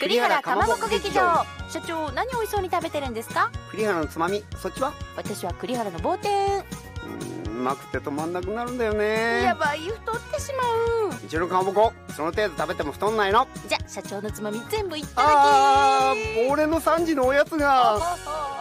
栗原かまぼこ劇場。社長、何美味しそうに食べてるんですか？ 栗原のつまみ、そっちは？ 私は栗原の棒天。 うまくて止まんなくなるんだよね。 やばい、太ってしまう。 うちのかまぼこ、その程度食べても太んないの。 じゃ、社長のつまみ全部いっただき。 あー、俺の3時のおやつが。